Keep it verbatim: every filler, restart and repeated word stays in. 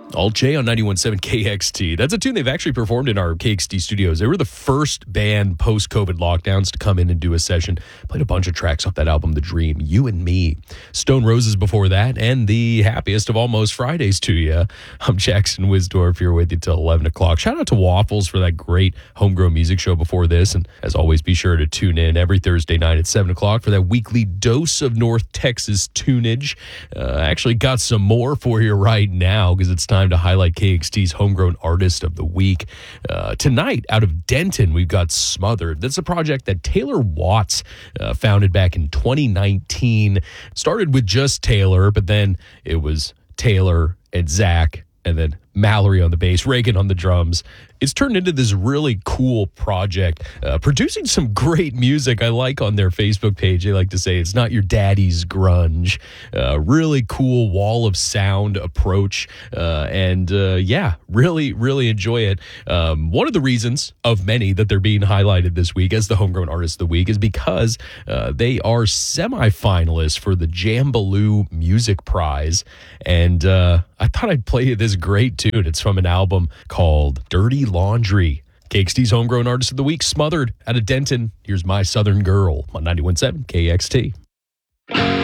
Alt J on ninety-one point seven K X T. That's a tune they've actually performed in our K X T studios. They were the first band post-COVID lockdowns to come in and do a session. Played a bunch of tracks off that album, The Dream, You and Me. Stone Roses before that, and the happiest of almost Fridays to you. I'm Jackson Wisdorf here with you till eleven o'clock. Shout out to Waffles for that great homegrown music show before this. And as always, be sure to tune in every Thursday night at seven o'clock for that weekly dose of North Texas tunage. Uh, I actually got some more for you right now because it's time to highlight K X T's Homegrown Artist of the Week. Uh, tonight, out of Denton, we've got Smothered. That's a project that Taylor Watts uh, founded back in twenty nineteen. Started with just Taylor, but then it was Taylor and Zach, and then Mallory on the bass, Reagan on the drums. It's turned into this really cool project, uh, producing some great music. I like on their Facebook page, they like to say it's not your daddy's grunge. Uh, really cool wall of sound approach. Uh, and uh, yeah, really, really enjoy it. Um, one of the reasons of many that they're being highlighted this week as the Homegrown Artist of the Week is because uh, they are semifinalists for the Jambaloo Music Prize. And uh, I thought I'd play you this great tune. It's from an album called Dirty Laundry. K X T's Homegrown Artist of the Week, Smothered out of Denton. Here's My Southern Girl on ninety-one point seven K X T.